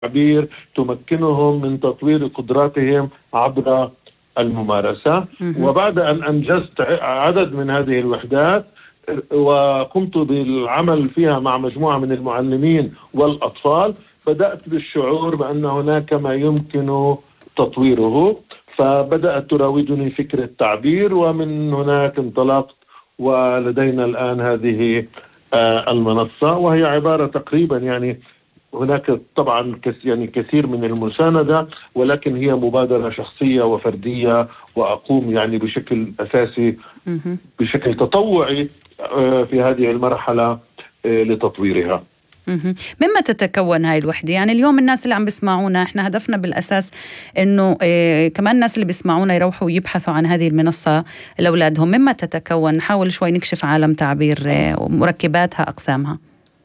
التعبير تمكنهم من تطوير قدراتهم عبر الممارسة. وبعد أن أنجزت عدد من هذه الوحدات وقمت بالعمل فيها مع مجموعة من المعلمين والأطفال، بدأت بالشعور بأن هناك ما يمكن تطويره، فبدأت تراودني فكرة التعبير، ومن هناك انطلقت. ولدينا الآن هذه المنصة، وهي عبارة تقريبا يعني هناك طبعا كثير من المساندة، ولكن هي مبادرة شخصية وفردية، وأقوم يعني بشكل أساسي بشكل تطوعي في هذه المرحلة لتطويرها. مما تتكون هاي الوحدة؟ يعني اليوم الناس اللي عم بيسمعونا، احنا هدفنا بالأساس انه كمان الناس اللي بيسمعونا يروحوا يبحثوا عن هذه المنصة لأولادهم. مما تتكون؟ نحاول شوي نكشف عالم تعبير ومركباتها، أقسامها.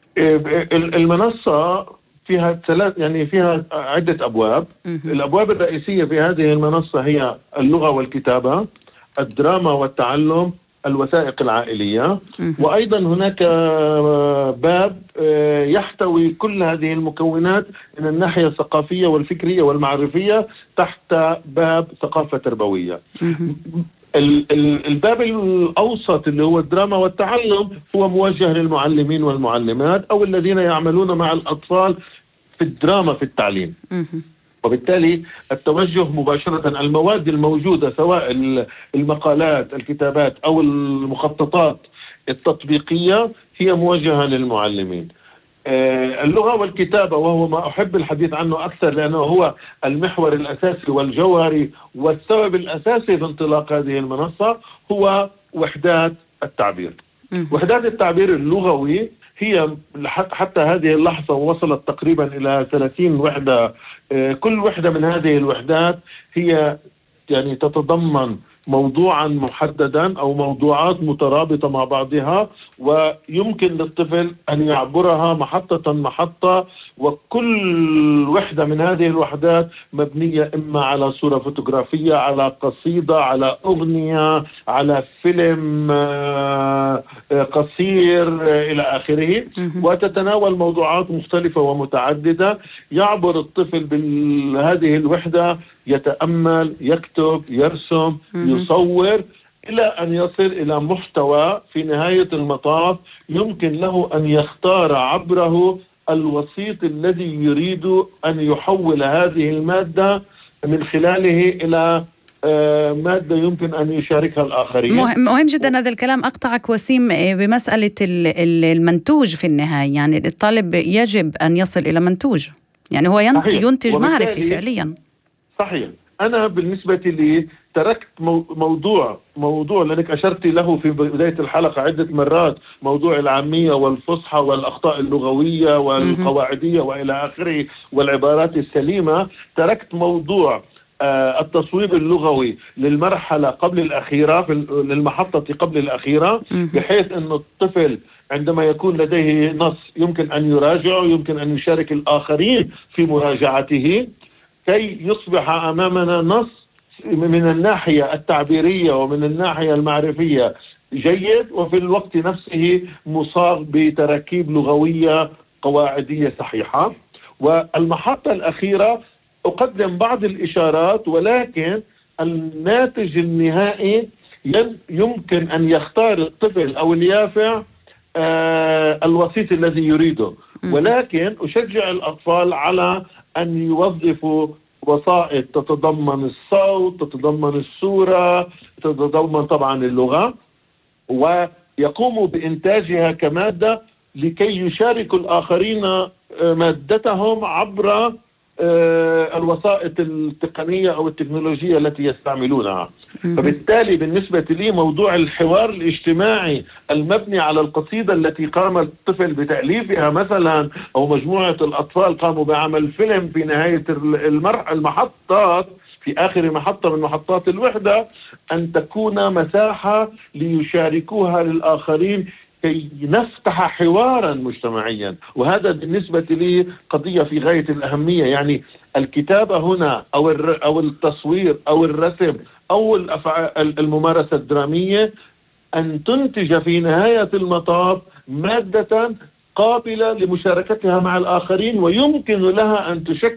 المنصة فيها فيها عدة أبواب. الأبواب الرئيسية في هذه المنصة هي اللغة والكتابة، الدراما والتعلم، الوثائق العائلية، وأيضا هناك باب يحتوي كل هذه المكونات من الناحية الثقافية والفكرية والمعرفية تحت باب ثقافة تربوية. الباب الأوسط اللي هو الدراما والتعلم هو موجه للمعلمين والمعلمات أو الذين يعملون مع الأطفال في الدراما في التعليم. وبالتالي التوجه مباشرة المواد الموجودة سواء المقالات، الكتابات أو المخططات التطبيقية هي موجهة للمعلمين. اللغة والكتابة، وهو ما أحب الحديث عنه أكثر لأنه هو المحور الأساسي والجوهري والسبب الأساسي في انطلاق هذه المنصة، هو وحدات التعبير. وحدات التعبير اللغوي هي حتى هذه اللحظة وصلت تقريبا إلى 30 وحدة. كل وحدة من هذه الوحدات هي يعني تتضمن موضوعا محددا أو موضوعات مترابطة مع بعضها، ويمكن للطفل أن يعبرها محطة محطة. وكل وحدة من هذه الوحدات مبنية إما على صورة فوتوغرافية، على قصيدة، على أغنية، على فيلم قصير إلى آخره، وتتناول موضوعات مختلفة ومتعددة. يعبر الطفل بهذه الوحدة، يتأمل، يكتب، يرسم، يصور، إلى أن يصل إلى محتوى في نهاية المطاف يمكن له أن يختار عبره الوسيط الذي يريد أن يحول هذه المادة من خلاله إلى مادة يمكن أن يشاركها الآخرين. مهم جدا هذا الكلام. أقطعك وسيم بمسألة المنتوج في النهاية، يعني الطالب يجب أن يصل إلى منتوج، يعني هو ينتج معرفي فعليا. صحيح. أنا بالنسبة لي تركت موضوع لأنك أشرت له في بداية الحلقة عدة مرات، موضوع العامية والفصحى والأخطاء اللغوية والقواعدية وإلى آخره والعبارات السليمة. تركت موضوع التصويب اللغوي للمرحلة قبل الأخيرة، للمحطة قبل الأخيرة، بحيث أن الطفل عندما يكون لديه نص يمكن أن يراجعه، يمكن أن يشارك الآخرين في مراجعته، كي يصبح أمامنا نص من الناحية التعبيرية ومن الناحية المعرفية جيد، وفي الوقت نفسه مصاغ بتراكيب لغوية قواعدية صحيحة. والمحطة الأخيرة أقدم بعض الإشارات، ولكن الناتج النهائي يمكن أن يختار الطفل أو اليافع الوسيط الذي يريده. ولكن أشجع الأطفال على أن يوظفوا وسائط تتضمن الصوت، تتضمن الصورة، تتضمن طبعا اللغة، ويقوموا بإنتاجها كمادة لكي يشاركوا الآخرين مادتهم عبر الوسائط التقنية أو التكنولوجية التي يستعملونها. فبالتالي بالنسبة لي موضوع الحوار الاجتماعي المبني على القصيدة التي قام الطفل بتأليفها مثلا، أو مجموعة الأطفال قاموا بعمل فيلم في نهاية المحطات، في آخر محطة من محطات الوحدة، أن تكون مساحة ليشاركوها للآخرين كي نفتح حوارا مجتمعيا. وهذا بالنسبة لي قضية في غاية الأهمية. يعني الكتابة هنا أو التصوير أو الرسم أو الممارسة الدرامية أن تنتج في نهاية المطاف مادة قابلة لمشاركتها مع الآخرين، ويمكن لها أن تشكل